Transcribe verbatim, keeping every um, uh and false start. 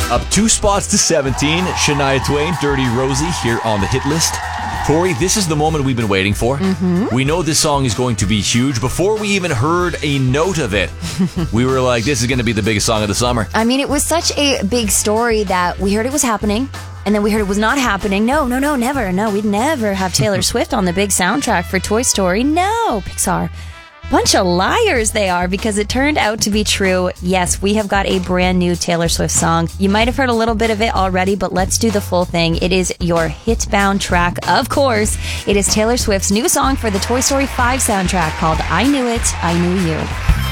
Up two spots to seventeen. Shania Twain, Dirty Rosie, here on the hit list. Tori, this is the moment we've been waiting for. Mm-hmm. We know this song is going to be huge. Before we even heard a note of it, we were like, this is going to be the biggest song of the summer. I mean, it was such a big story that we heard it was happening, and then we heard it was not happening. No, no, no, never. No, we'd never have Taylor Swift on the big soundtrack for Toy Story. No, Pixar. Bunch of liars they are, because it turned out to be true. Yes, we have got a brand new Taylor Swift song. You might have heard a little bit of it already, but let's do the full thing. It is your hit-bound track, of course. It is Taylor Swift's new song for the Toy Story five soundtrack called I Knew It, I Knew You.